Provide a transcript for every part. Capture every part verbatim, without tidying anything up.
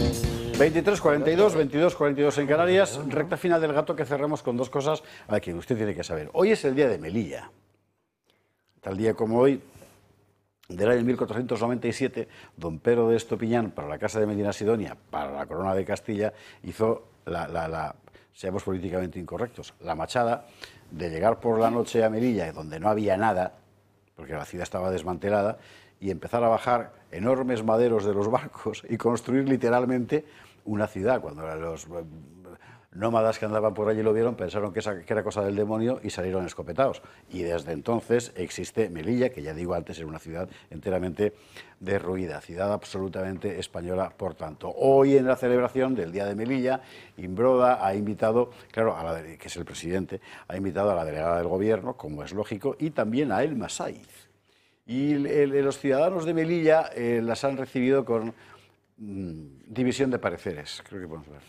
veintitrés cuarenta y dos, veintidós cuarenta y dos en Canarias, recta final del gato que cerramos con dos cosas a que usted tiene que saber. Hoy es el día de Melilla. Tal día como hoy, del año mil cuatrocientos noventa y siete, don Pedro de Estopiñán, para la Casa de Medina Sidonia, para la Corona de Castilla, hizo la, la, la, seamos políticamente incorrectos, la machada de llegar por la noche a Melilla, donde no había nada, porque la ciudad estaba desmantelada, y empezar a bajar enormes maderos de los barcos y construir literalmente una ciudad. Cuando los nómadas que andaban por allí lo vieron, pensaron que, esa, que era cosa del demonio y salieron escopetados. Y desde entonces existe Melilla, que ya digo antes era una ciudad enteramente derruida, ciudad absolutamente española, por tanto. Hoy en la celebración del Día de Melilla, Imbroda ha invitado, claro, a la, que es el presidente, ha invitado a la delegada del gobierno, como es lógico, y también a Elma Saiz. Y el, el, los ciudadanos de Melilla eh, las han recibido con mmm, división de pareceres. Creo que podemos ver.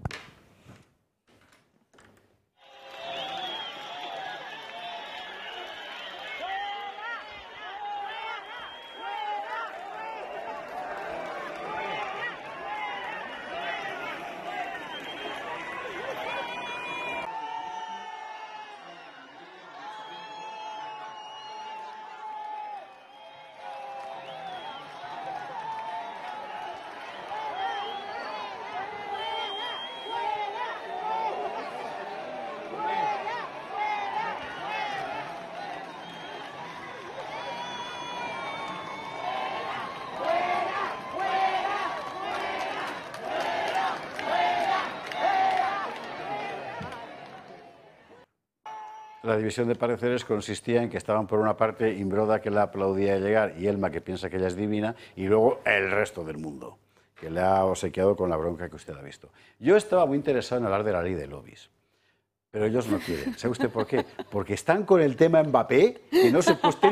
La división de pareceres consistía en que estaban por una parte Imbroda, que la aplaudía llegar, y Elma, que piensa que ella es divina, y luego el resto del mundo, que le ha obsequiado con la bronca que usted ha visto. Yo estaba muy interesado en hablar de la ley de lobbies, pero ellos no quieren. ¿Sabe usted por qué? Porque están con el tema Mbappé, que no se puede